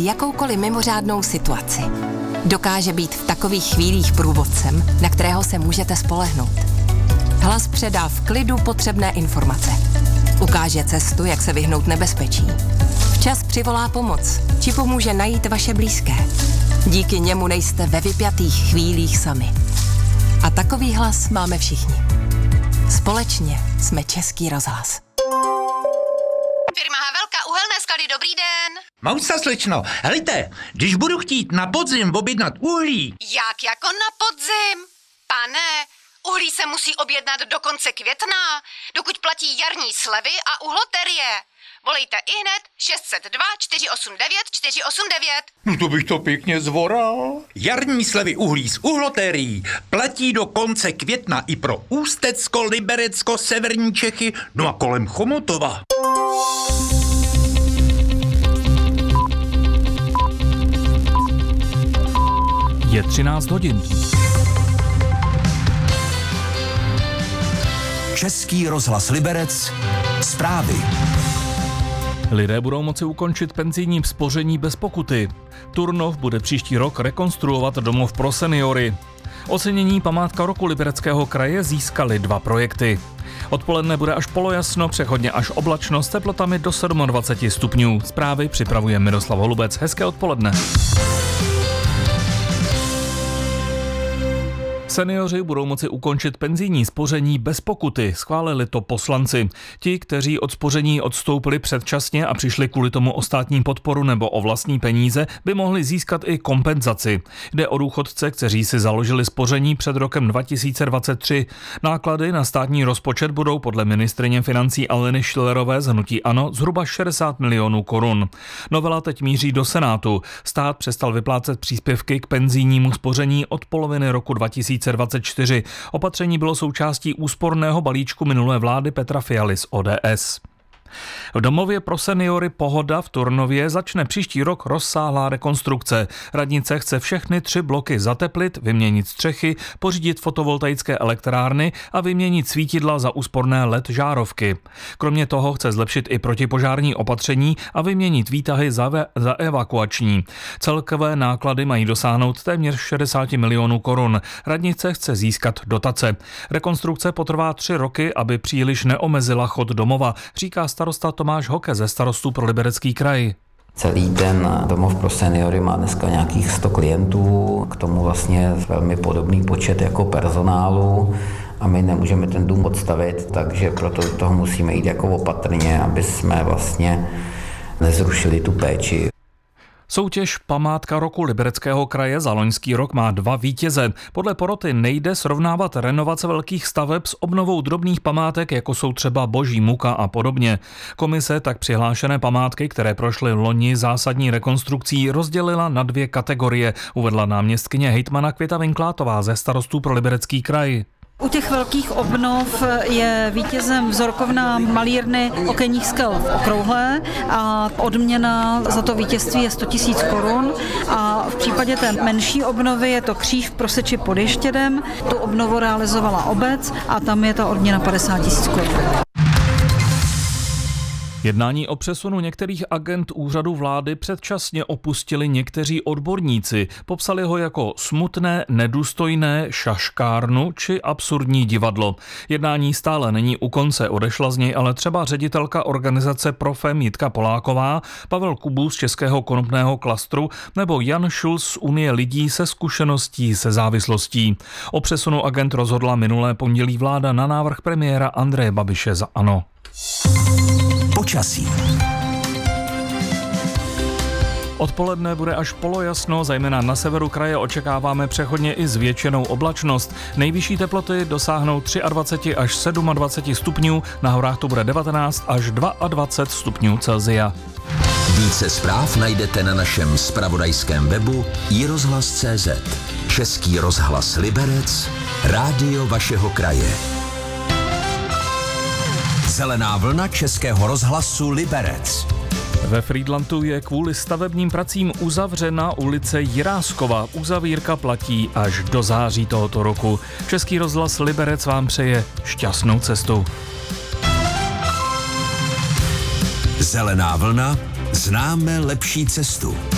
jakoukoliv mimořádnou situaci. Dokáže být v takových chvílích průvodcem, na kterého se můžete spolehnout. Hlas předá v klidu potřebné informace. Ukáže cestu, jak se vyhnout nebezpečí. Včas přivolá pomoc, či pomůže najít vaše blízké. Díky němu nejste ve vypjatých chvílích sami. A takový hlas máme všichni. Společně jsme Český rozhlas. Firma Havelka, uhelné sklady, dobrý den. Mousa, slečno, helejte, když budu chtít na podzim objednat uhlí. Jak jako na podzim? Pane, uhlí se musí objednat do konce května, dokud platí jarní slevy a uhloterie. Volejte ihned 602 489 489. No to bych to pěkně zvoral. Jarní slevy uhlí z uhlotérií platí do konce května i pro Ústecko, Liberecko, severní Čechy, no a kolem Chomutova. Je 13 hodin. Český rozhlas Liberec. Zprávy. Lidé budou moci ukončit penzijní spoření bez pokuty. Turnov bude příští rok rekonstruovat domov pro seniory. Ocenění památka roku Libereckého kraje získaly 2 projekty. Odpoledne bude až polojasno, přechodně až oblačno s teplotami do 27 stupňů. Zprávy připravuje Miroslav Holubec. Hezké odpoledne. Seniori budou moci ukončit penzijní spoření bez pokuty, schválili to poslanci. Ti, kteří od spoření odstoupili předčasně a přišli kvůli tomu o státní podporu nebo o vlastní peníze, by mohli získat i kompenzaci. Jde o důchodce, kteří si založili spoření před rokem 2023. Náklady na státní rozpočet budou podle ministryně financí Aleny Schillerové z hnutí ANO zhruba 60 milionů korun. Novela teď míří do Senátu. Stát přestal vyplácet příspěvky k penzijnímu spoření od poloviny roku 2024. Opatření bylo součástí úsporného balíčku minulé vlády Petra Fialy z ODS. V domově pro seniory Pohoda v Turnově začne příští rok rozsáhlá rekonstrukce. Radnice chce všechny 3 bloky zateplit, vyměnit střechy, pořídit fotovoltaické elektrárny a vyměnit svítidla za úsporné LED žárovky. Kromě toho chce zlepšit i protipožární opatření a vyměnit výtahy za evakuační. Celkové náklady mají dosáhnout téměř 60 milionů korun. Radnice chce získat dotace. Rekonstrukce potrvá 3 roky, aby příliš neomezila chod domova, říká starosta Tomáš Hoke ze Starostů pro Liberecký kraj. Celý ten domov pro seniory má dneska nějakých 100 klientů, k tomu vlastně velmi podobný počet jako personálu a my nemůžeme ten dům odstavit, takže proto toho musíme jít jako opatrně, aby jsme vlastně nezrušili tu péči. Soutěž Památka roku Libereckého kraje za loňský rok má 2 vítěze. Podle poroty nejde srovnávat renovace velkých staveb s obnovou drobných památek, jako jsou třeba Boží muka a podobně. Komise tak přihlášené památky, které prošly loni zásadní rekonstrukcí, rozdělila na 2 kategorie, uvedla náměstkyně hejtmana Květa Vinklátová ze Starostů pro Liberecký kraj. U těch velkých obnov je vítězem vzorkovna malírny okenních skal v Okrouhlé a odměna za to vítězství je 100 000 korun a v případě té menší obnovy je to kříž v Proseči pod Ještědem. Tu obnovu realizovala obec a tam je ta odměna 50 000 korun. Jednání o přesunu některých agent úřadu vlády předčasně opustili někteří odborníci. Popsali ho jako smutné, nedůstojné, šaškárnu či absurdní divadlo. Jednání stále není u konce, odešla z něj ale třeba ředitelka organizace Profem Jitka Poláková, Pavel Kubů z Českého konopného klastru nebo Jan Schulz z Unie lidí se zkušeností se závislostí. O přesunu agent rozhodla minulé pondělí vláda na návrh premiéra Andreje Babiše za ANO. Počasí. Odpoledne bude až polojasno, zejména na severu kraje očekáváme přechodně i zvětšenou oblačnost. Nejvyšší teploty dosáhnou 23 až 27 stupňů, na horách to bude 19 až 22 stupňů Celsia. Více zpráv najdete na našem zpravodajském webu iRozhlas.cz. Český rozhlas Liberec, rádio vašeho kraje. Zelená vlna Českého rozhlasu Liberec. Ve Frýdlantu je kvůli stavebním pracím uzavřena ulice Jiráskova. Uzavírka platí až do září tohoto roku. Český rozhlas Liberec vám přeje šťastnou cestu. Zelená vlna, známe lepší cestu.